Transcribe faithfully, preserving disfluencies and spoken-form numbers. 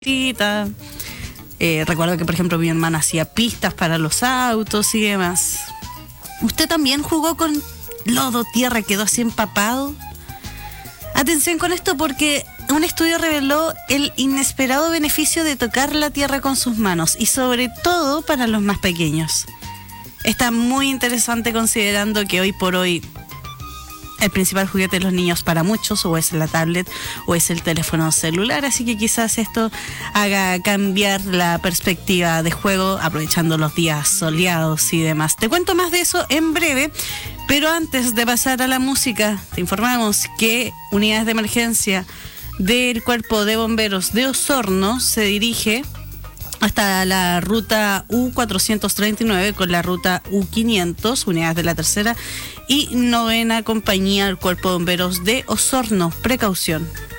Eh, recuerdo que, por ejemplo, mi hermana hacía pistas para los autos y demás. ¿Usted también jugó con lodo, tierra, quedó así empapado? Atención con esto, porque un estudio reveló el inesperado beneficio de tocar la tierra con sus manos, y sobre todo para los más pequeños. Está muy interesante, considerando que hoy por hoy el principal juguete de los niños para muchos o es la tablet o es el teléfono celular, así que quizás esto haga cambiar la perspectiva de juego, aprovechando los días soleados y demás. Te cuento más de eso en breve, pero antes de pasar a la música, te informamos que unidades de emergencia del Cuerpo de Bomberos de Osorno se dirige hasta la ruta U cuatrocientos treinta y nueve con la ruta U quinientos, unidades de la tercera y novena compañía del Cuerpo de Bomberos de Osorno. Precaución.